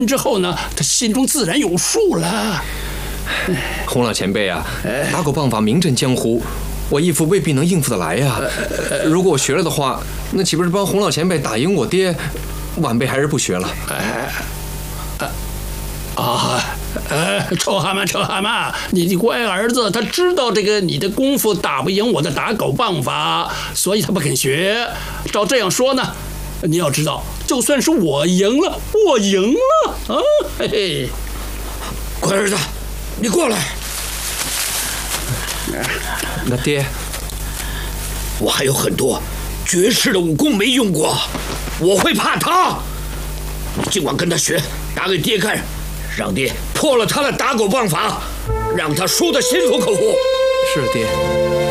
之后呢，他心中自然有数了。 洪老前辈啊，打狗棒法名震江湖，我义父未必能应付得来呀。如果我学了的话，那岂不是帮洪老前辈打赢我爹？晚辈还是不学了。 臭蛤蟆，你的乖儿子，他知道这个你的功夫打不赢我的打狗棒法，所以他不肯学。照这样说呢，你要知道，就算是我赢了啊！嘿嘿， 乖儿子，你过来。 那爹， 我还有很多绝世的武功没用过，我会怕他。你尽管跟他学，打给爹看，让爹破了他的打狗棒法，让他输得心服口服。 是爹。